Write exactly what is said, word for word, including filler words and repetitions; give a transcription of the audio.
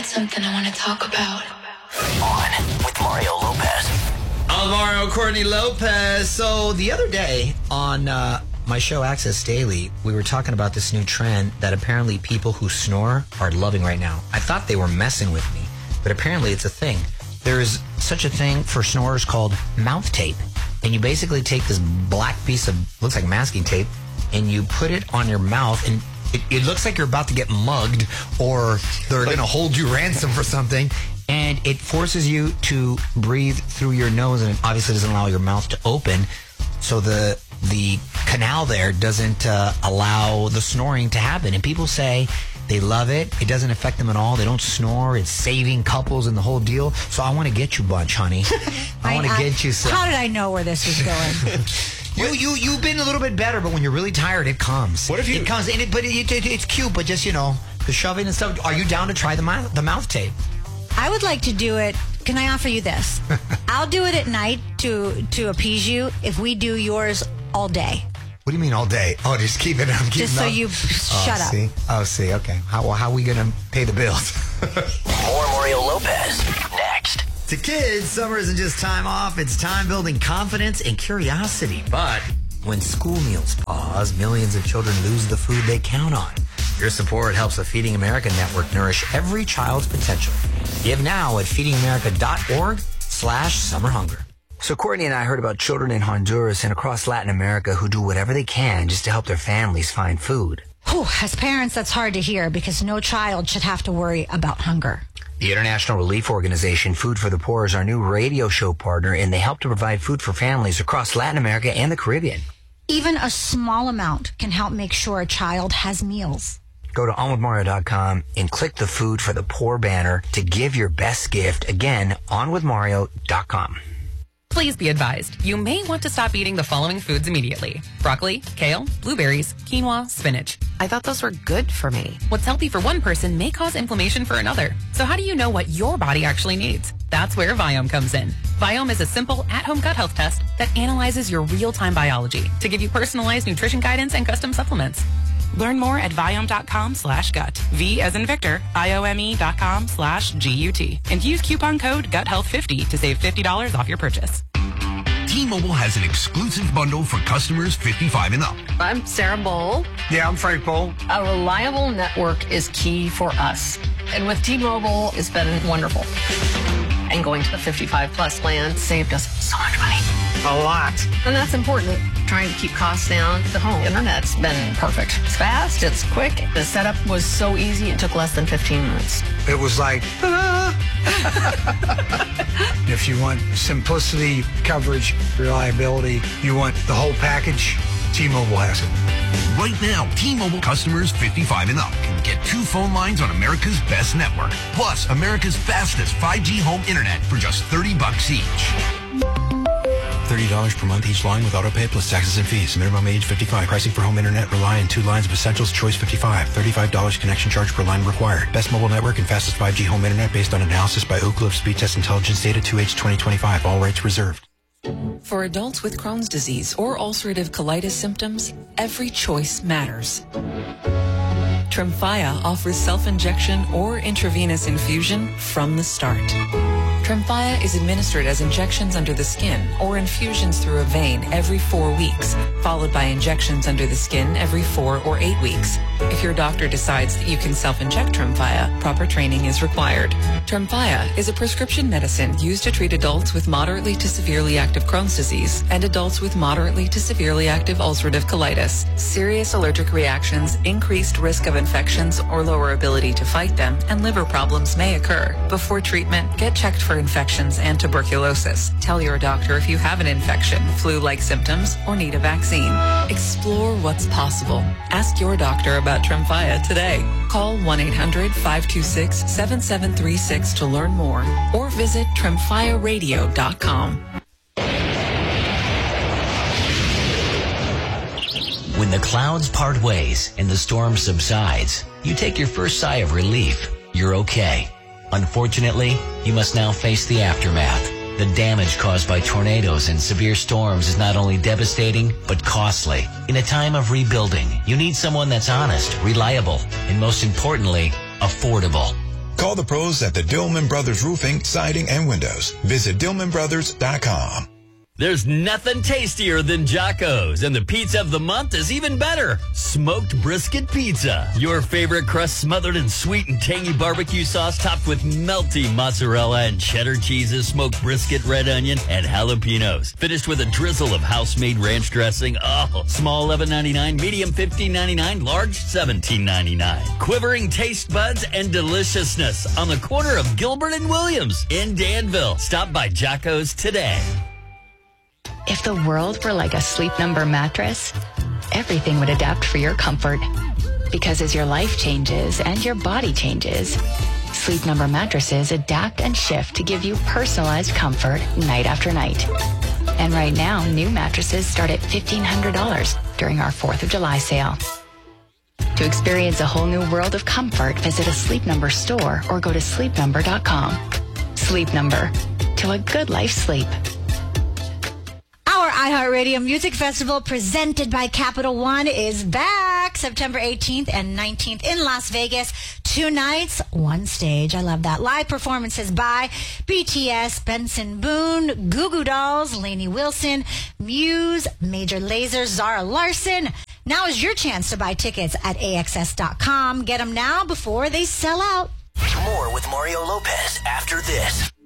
something I want to talk about. On with Mario Lopez. Alvaro Courtney Lopez. So the other day on uh, my show Access Daily, we were talking about this new trend that apparently people who snore are loving right now. I thought they were messing with me, but apparently it's a thing. There is such a thing for snorers called mouth tape. And you basically take this black piece of, looks like masking tape, and you put it on your mouth, and it, it looks like you're about to get mugged or they're going to hold you ransom for something. And it forces you to breathe through your nose, and it obviously doesn't allow your mouth to open. So the the canal there doesn't uh, allow the snoring to happen. And people say they love it. It doesn't affect them at all. They don't snore. It's saving couples and the whole deal. So I want to get you, Bunch, honey. I want to get you some. How did I know where this was going? You you you've been a little bit better, but when you're really tired, it comes. What if you? It comes, and it, but it, it, it's cute. But just you know, the shoving and stuff. Are you down to try the mouth the mouth tape? I would like to do it. Can I offer you this? I'll do it at night to to appease you if we do yours all day. What do you mean all day? Oh, just keep it. I'm keeping Just so up. you oh, shut up. See? Oh, see. Okay. How well, how are we gonna pay the bills? More Mario Lopez next. To kids, summer isn't just time off. It's time building confidence and curiosity. But when school meals pause, millions of children lose the food they count on. Your support helps the Feeding America Network nourish every child's potential. Give now at feedingamerica.org slash summer hunger. So Courtney and I heard about children in Honduras and across Latin America who do whatever they can just to help their families find food. Whew, as parents, that's hard to hear because no child should have to worry about hunger. The international relief organization Food for the Poor is our new radio show partner, and they help to provide food for families across Latin America and the Caribbean. Even a small amount can help make sure a child has meals. Go to on with mario dot com and click the Food for the Poor banner to give your best gift. Again, on with mario dot com. Please be advised, you may want to stop eating the following foods immediately. Broccoli, kale, blueberries, quinoa, spinach. I thought those were good for me. What's healthy for one person may cause inflammation for another. So how do you know what your body actually needs? That's where Viome comes in. Viome is a simple at-home gut health test that analyzes your real-time biology to give you personalized nutrition guidance and custom supplements. Learn more at Viome.com slash gut. V as in Victor, I-O-M-E dot com slash G-U-T. And use coupon code gut health fifty to save fifty dollars off your purchase. T-Mobile has an exclusive bundle for customers fifty-five and up. I'm Sarah Bowl. Yeah, I'm Frank Bowl. A reliable network is key for us. And with T-Mobile, it's been wonderful. And going to the fifty-five plus plan saved us so much money. A lot. And that's important. Trying to keep costs down. The home internet's been perfect. It's fast, it's quick. The setup was so easy, it took less than fifteen minutes. It was like, ah. If you want simplicity, coverage, reliability, you want the whole package, T-Mobile has it. Right now, T-Mobile customers fifty-five and up can get two phone lines on America's best network, plus America's fastest five G home internet for just thirty bucks each. thirty dollars per month each line with autopay plus taxes and fees. Minimum age fifty-five. Pricing for home internet rely on two lines of essentials. Choice fifty-five. thirty-five dollars connection charge per line required. Best mobile network and fastest five G home internet based on analysis by Oak Cliff Speed Test Intelligence Data two H twenty twenty-five. All rights reserved. For adults with Crohn's disease or ulcerative colitis symptoms, every choice matters. Tremfya offers self-injection or intravenous infusion from the start. Tremfya is administered as injections under the skin or infusions through a vein every four weeks, followed by injections under the skin every four or eight weeks. If your doctor decides that you can self-inject Tremfya, proper training is required. Tremfya is a prescription medicine used to treat adults with moderately to severely active Crohn's disease and adults with moderately to severely active ulcerative colitis. Serious allergic reactions, increased risk of infections or lower ability to fight them, and liver problems may occur. Before treatment, get checked for infections and tuberculosis. Tell your doctor if you have an infection, flu-like symptoms, or need a vaccine. Explore what's possible. Ask your doctor about Tremfya today. Call one eight hundred five two six seven seven three six to learn more or visit tremfya radio dot com. When the clouds part ways and the storm subsides, you take your first sigh of relief. You're okay. Unfortunately, you must now face the aftermath. The damage caused by tornadoes and severe storms is not only devastating, but costly. In a time of rebuilding, you need someone that's honest, reliable, and most importantly, affordable. Call the pros at the Dillman Brothers Roofing, Siding, and Windows. Visit Dillman Brothers dot com. There's nothing tastier than Jocko's, and the pizza of the month is even better. Smoked brisket pizza. Your favorite crust smothered in sweet and tangy barbecue sauce topped with melty mozzarella and cheddar cheeses, smoked brisket, red onion, and jalapenos. Finished with a drizzle of house-made ranch dressing. Oh, small eleven ninety-nine, medium fifteen ninety-nine, large seventeen ninety-nine. Quivering taste buds and deliciousness on the corner of Gilbert and Williams in Danville. Stop by Jocko's today. If the world were like a Sleep Number mattress, everything would adapt for your comfort. Because as your life changes and your body changes, Sleep Number mattresses adapt and shift to give you personalized comfort night after night. And right now, new mattresses start at fifteen hundred dollars during our fourth of July sale. To experience a whole new world of comfort, visit a Sleep Number store or go to sleep number dot com. Sleep Number. To a good life sleep. Our iHeartRadio Music Festival presented by Capital One is back September eighteenth and nineteenth in Las Vegas. Two nights, one stage. I love that. Live performances by B T S, Benson Boone, Goo Goo Dolls, Lainey Wilson, Muse, Major Lazer, Zara Larson. Now is your chance to buy tickets at A X S dot com. Get them now before they sell out. More with Mario Lopez after this.